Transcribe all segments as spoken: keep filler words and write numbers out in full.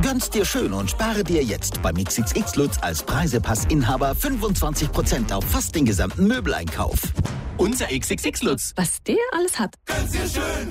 Gönn's dir schön und spare dir jetzt beim X X X Lutz als Preisepassinhaber fünfundzwanzig Prozent auf fast den gesamten Möbeleinkauf. Unser X X X Lutz. Was der alles hat. Gönn's dir schön.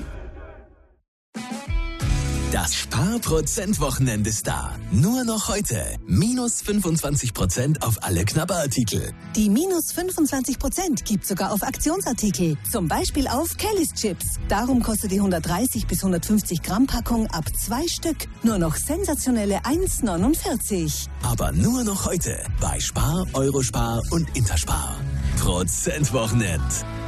Das Sparprozent-Wochenende ist da. Nur noch heute. Minus fünfundzwanzig Prozent auf alle Knabberartikel. Die minus fünfundzwanzig Prozent gibt sogar auf Aktionsartikel. Zum Beispiel auf Kellys Chips. Darum kostet die hundertdreißig bis hundertfünfzig Gramm Packung ab zwei Stück nur noch sensationelle eins neunundvierzig. Aber nur noch heute bei Spar, Eurospar und Interspar. Prozentwochenend.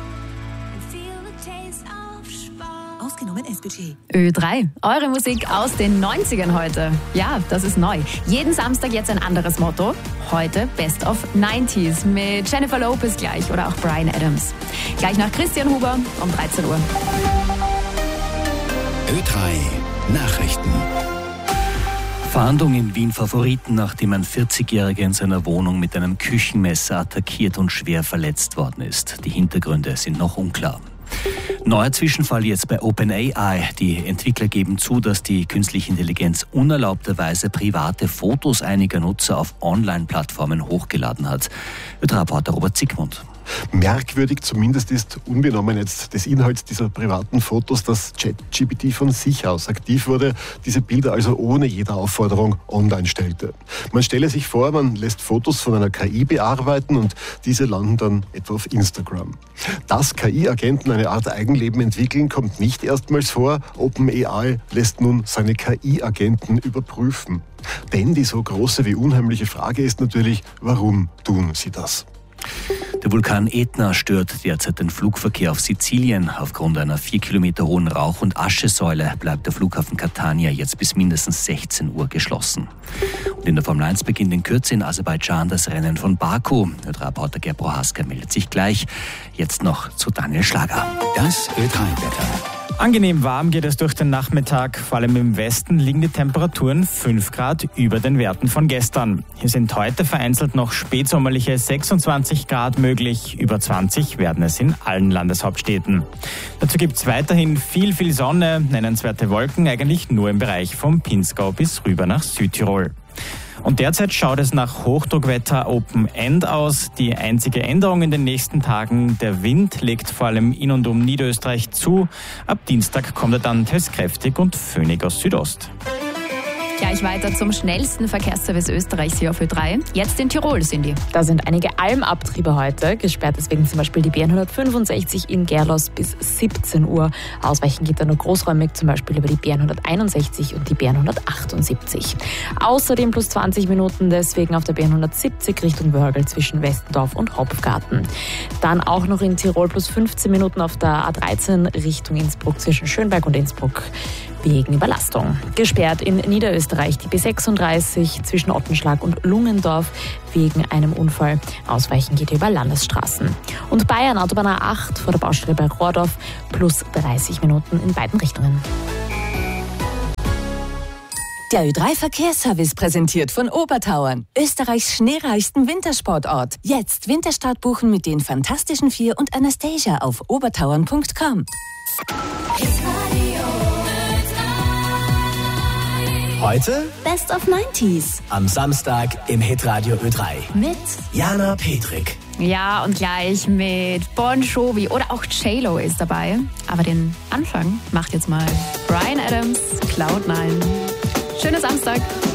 Ausgenommen S-Budget. Ö drei, eure Musik aus den neunzigern heute. Ja, das ist neu. Jeden Samstag jetzt ein anderes Motto. Heute Best of neunziger mit Jennifer Lopez gleich oder auch Bryan Adams. Gleich nach Christian Huber um dreizehn Uhr. Ö drei Nachrichten. Fahndung in Wien Favoriten, nachdem ein vierzigjähriger in seiner Wohnung mit einem Küchenmesser attackiert und schwer verletzt worden ist. Die Hintergründe sind noch unklar. Neuer Zwischenfall jetzt bei OpenAI. Die Entwickler geben zu, dass die künstliche Intelligenz unerlaubterweise private Fotos einiger Nutzer auf Online-Plattformen hochgeladen hat. Reporter Robert Zickmund. Merkwürdig zumindest ist, unbenommen jetzt des Inhalts dieser privaten Fotos, dass ChatGPT von sich aus aktiv wurde, diese Bilder also ohne jede Aufforderung online stellte. Man stelle sich vor, man lässt Fotos von einer K I bearbeiten und diese landen dann etwa auf Instagram. Dass K I-Agenten eine Art Eigenleben entwickeln, kommt nicht erstmals vor. OpenAI lässt nun seine K I-Agenten überprüfen. Denn die so große wie unheimliche Frage ist natürlich, warum tun sie das? Der Vulkan Ätna stört derzeit den Flugverkehr auf Sizilien. Aufgrund einer vier Kilometer hohen Rauch- und Aschesäule bleibt der Flughafen Catania jetzt bis mindestens sechzehn Uhr geschlossen. Und in der Formel eins beginnt in Kürze in Aserbaidschan das Rennen von Baku. Der Reporter Gerd Prohaska meldet sich gleich. Jetzt noch zu Daniel Schlager. Das Ö drei Wetter. Angenehm warm geht es durch den Nachmittag. Vor allem im Westen liegen die Temperaturen fünf Grad über den Werten von gestern. Hier sind heute vereinzelt noch spätsommerliche sechsundzwanzig Grad möglich. Über zwanzig werden es in allen Landeshauptstädten. Dazu gibt es weiterhin viel, viel Sonne. Nennenswerte Wolken eigentlich nur im Bereich vom Pinzgau bis rüber nach Südtirol. Und derzeit schaut es nach Hochdruckwetter Open End aus. Die einzige Änderung in den nächsten Tagen, der Wind legt vor allem in und um Niederösterreich zu. Ab Dienstag kommt er dann teils kräftig und föhnig aus Südost. Gleich weiter zum schnellsten Verkehrsservice Österreichs hier auf Ö drei. Jetzt in Tirol sind die. Da sind einige Almabtriebe heute gesperrt, deswegen zum Beispiel die B N hundertfünfundsechzig in Gerlos bis siebzehn Uhr. Ausweichen geht da nur großräumig, zum Beispiel über die B N hunderteinundsechzig und die B N hundertachtundsiebzig. Außerdem plus zwanzig Minuten deswegen auf der B N hundertsiebzig Richtung Wörgl zwischen Westendorf und Hopfgarten. Dann auch noch in Tirol plus fünfzehn Minuten auf der A dreizehn Richtung Innsbruck zwischen Schönberg und Innsbruck wegen Überlastung. Gesperrt in Niederösterreich die B sechsunddreißig zwischen Ottenschlag und Lungendorf wegen einem Unfall. Ausweichen geht über Landesstraßen. Und Bayern, Autobahn A acht vor der Baustelle bei Rohrdorf, plus dreißig Minuten in beiden Richtungen. Der Ö drei Verkehrsservice präsentiert von Obertauern, Österreichs schneereichsten Wintersportort. Jetzt Winterstart buchen mit den Fantastischen Vier und Anastasia auf obertauern punkt com. Heute Best of neunziger. am Samstag im Hitradio Ö drei. Mit Jana Petrik. Ja, und gleich mit Bon Jovi oder auch J-Lo ist dabei. Aber den Anfang macht jetzt mal Bryan Adams, Cloud nine. Schönen Samstag.